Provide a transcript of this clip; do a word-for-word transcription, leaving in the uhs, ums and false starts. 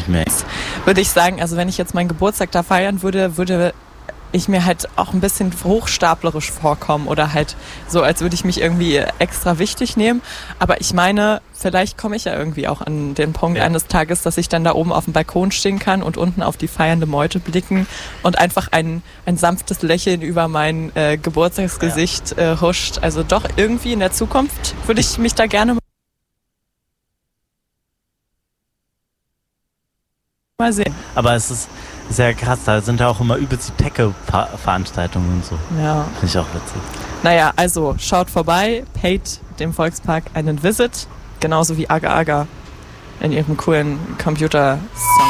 mehr. Würde ich sagen, also wenn ich jetzt meinen Geburtstag da feiern würde, würde ich mir halt auch ein bisschen hochstaplerisch vorkommen oder halt so, als würde ich mich irgendwie extra wichtig nehmen. Aber ich meine, vielleicht komme ich ja irgendwie auch an den Punkt ja. eines Tages, dass ich dann da oben auf dem Balkon stehen kann und unten auf die feiernde Meute blicken und einfach ein, ein sanftes Lächeln über mein äh, Geburtstagsgesicht ja. äh, huscht. Also doch irgendwie in der Zukunft würde ich mich da gerne mal sehen. Aber es ist sehr krass, da sind ja auch immer übelst die Tecke-Veranstaltungen und so. Ja. Finde ich auch witzig. Naja, also schaut vorbei, paid dem Volkspark einen Visit, genauso wie Aga Aga in ihrem coolen Computer-Song.